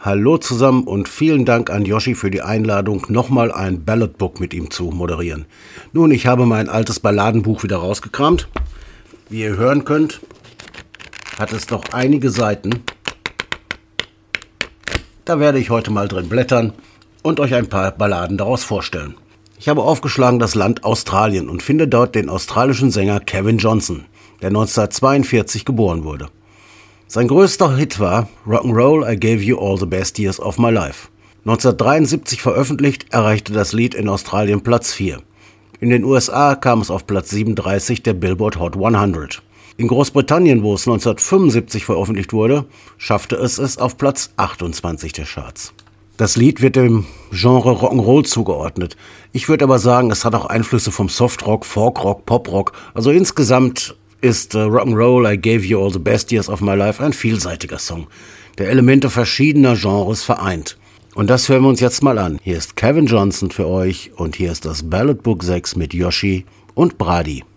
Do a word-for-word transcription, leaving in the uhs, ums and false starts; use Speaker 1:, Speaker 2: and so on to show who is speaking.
Speaker 1: Hallo zusammen und vielen Dank an Yoshi für die Einladung, nochmal ein Ballad Book mit ihm zu moderieren. Nun, ich habe mein altes Balladenbuch wieder rausgekramt. Wie ihr hören könnt, hat es doch einige Seiten. Da werde ich heute mal drin blättern und euch ein paar Balladen daraus vorstellen. Ich habe aufgeschlagen das Land Australien und finde dort den australischen Sänger Kevin Johnson, der neunzehnhundertzweiundvierzig geboren wurde. Sein größter Hit war Rock'n'Roll, I Gave You All the Best Years of My Life. neunzehnhundertdreiundsiebzig veröffentlicht, erreichte das Lied in Australien Platz vier. In den U S A kam es auf Platz siebenunddreißig der Billboard Hot hundert. In Großbritannien, wo es neunzehnhundertfünfundsiebzig veröffentlicht wurde, schaffte es es auf Platz achtundzwanzig der Charts. Das Lied wird dem Genre Rock'n'Roll zugeordnet. Ich würde aber sagen, es hat auch Einflüsse vom Softrock, Folkrock, Poprock. Also insgesamt ist uh, Rock'n'Roll, I Gave You All the Best Years of My Life ein vielseitiger Song, der Elemente verschiedener Genres vereint. Und das hören wir uns jetzt mal an. Hier ist Kevin Johnson für euch und hier ist das Ballad Book sechs mit Yoshi und Brady.